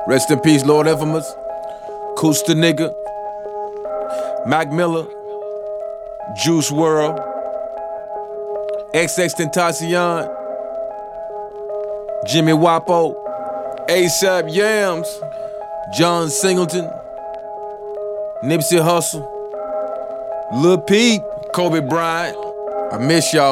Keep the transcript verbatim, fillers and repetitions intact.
Rest in peace, Lord Infamous, Kusta Nigga, Mac Miller, Juice world, X X Tentacion, Jimmy Wapo, ASAP Yams, John Singleton, Nipsey Hussle, Lil Peep, Kobe Bryant. I miss y'all.